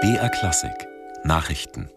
BR Klassik Nachrichten.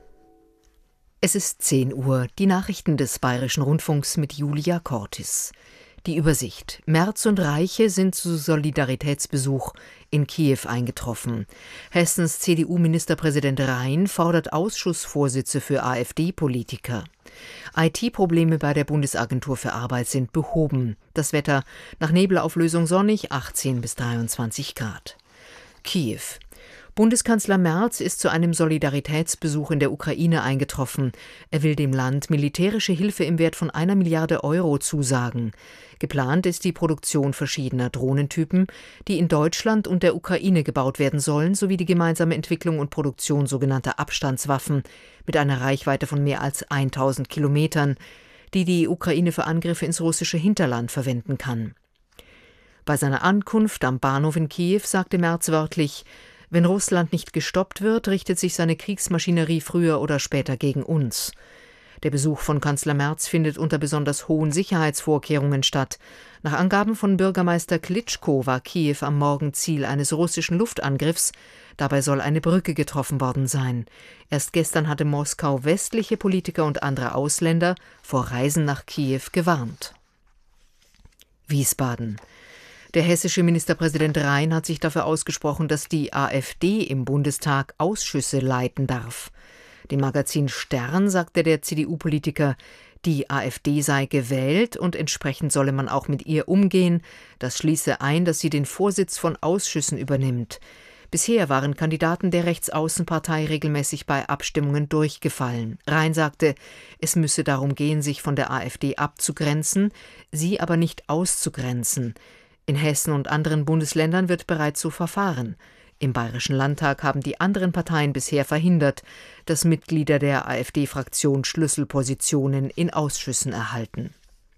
Es ist 10 Uhr, die Nachrichten des Bayerischen Rundfunks mit Julia Cortis. Die Übersicht: Merz und Reiche sind zu Solidaritätsbesuch in Kiew eingetroffen. Hessens CDU-Ministerpräsident Rhein fordert Ausschussvorsitze für AfD-Politiker. IT-Probleme bei der Bundesagentur für Arbeit sind behoben. Das Wetter: nach Nebelauflösung sonnig, 18 bis 23 Grad. Kiew: Bundeskanzler Merz ist zu einem Solidaritätsbesuch in der Ukraine eingetroffen. Er will dem Land militärische Hilfe im Wert von 1 Milliarde Euro zusagen. Geplant ist die Produktion verschiedener Drohnentypen, die in Deutschland und der Ukraine gebaut werden sollen, sowie die gemeinsame Entwicklung und Produktion sogenannter Abstandswaffen mit einer Reichweite von mehr als 1000 Kilometern, die die Ukraine für Angriffe ins russische Hinterland verwenden kann. Bei seiner Ankunft am Bahnhof in Kiew sagte Merz wörtlich: Wenn Russland nicht gestoppt wird, richtet sich seine Kriegsmaschinerie früher oder später gegen uns. Der Besuch von Kanzler Merz findet unter besonders hohen Sicherheitsvorkehrungen statt. Nach Angaben von Bürgermeister Klitschko war Kiew am Morgen Ziel eines russischen Luftangriffs. Dabei soll eine Brücke getroffen worden sein. Erst gestern hatte Moskau westliche Politiker und andere Ausländer vor Reisen nach Kiew gewarnt. Wiesbaden: Der hessische Ministerpräsident Rhein hat sich dafür ausgesprochen, dass die AfD im Bundestag Ausschüsse leiten darf. Dem Magazin Stern sagte der CDU-Politiker, die AfD sei gewählt und entsprechend solle man auch mit ihr umgehen. Das schließe ein, dass sie den Vorsitz von Ausschüssen übernimmt. Bisher waren Kandidaten der Rechtsaußenpartei regelmäßig bei Abstimmungen durchgefallen. Rhein sagte, es müsse darum gehen, sich von der AfD abzugrenzen, sie aber nicht auszugrenzen. In Hessen und anderen Bundesländern wird bereits so verfahren. Im Bayerischen Landtag haben die anderen Parteien bisher verhindert, dass Mitglieder der AfD-Fraktion Schlüsselpositionen in Ausschüssen erhalten.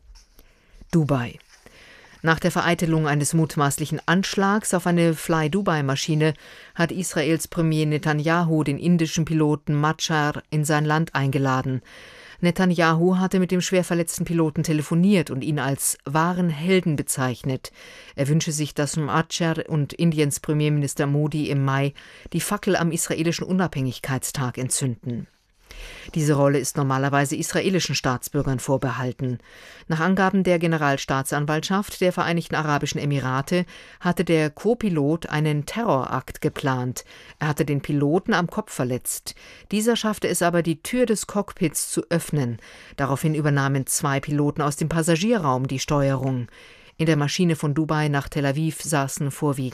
Dubai: Nach der Vereitelung eines mutmaßlichen Anschlags auf eine Fly-Dubai-Maschine hat Israels Premier Netanyahu den indischen Piloten Machar in sein Land eingeladen. Netanyahu hatte mit dem schwer verletzten Piloten telefoniert und ihn als wahren Helden bezeichnet. Er wünsche sich, dass Machar und Indiens Premierminister Modi im Mai die Fackel am israelischen Unabhängigkeitstag entzünden. Diese Rolle ist normalerweise israelischen Staatsbürgern vorbehalten. Nach Angaben der Generalstaatsanwaltschaft der Vereinigten Arabischen Emirate hatte der Co-Pilot einen Terrorakt geplant. Er hatte den Piloten am Kopf verletzt. Dieser schaffte es aber, die Tür des Cockpits zu öffnen. Daraufhin übernahmen 2 Piloten aus dem Passagierraum die Steuerung. In der Maschine von Dubai nach Tel Aviv saßen vorwiegend